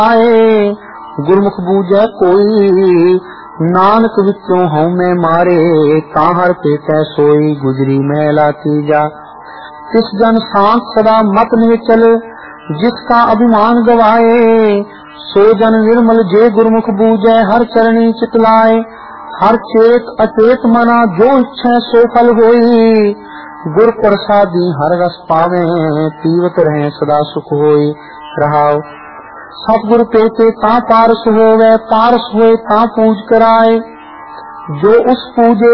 आए। गुरमुख बूझे कोई नानक विचों हूँ मैं मारे, ताहर पे कै सोई गुजरी मैला तीजा। तिस जन शांत सदा मत निचल, जिसका अभिमान गवाए। सो जन निर्मल जे गुरमुख बूझे, हर चरणी चितलाए। हर चेत अचेत मना जो इच्छा सो फल होई। गुर प्रसादी हर रस पावे, पीवत रहे सदा सुख होई। रहाओ सतगुरु पेते ता पारस होवे, पारस होए ता पूज कराए। जो उस पूजे